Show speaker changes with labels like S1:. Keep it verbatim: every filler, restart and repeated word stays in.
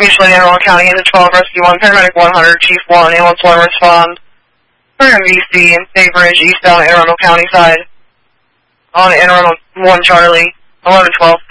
S1: Usually Anne Arundel County, eight to twelve, Rescue one, Paramedic one hundred, Chief one, Ambulance one, respond. We're in V C, Bay Bridge, eastbound Anne Arundel County side. On Anne Arundel one, Charlie, eleven twelve.